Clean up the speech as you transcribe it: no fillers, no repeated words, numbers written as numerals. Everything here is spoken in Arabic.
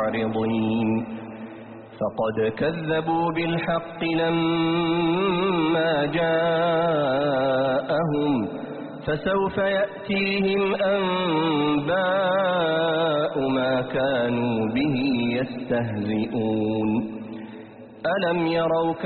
معرضين فقد كذبوا بالحق لما جاءهم فسوف يأتيهم أنباء ما كانوا به يستهزئون ألم يروا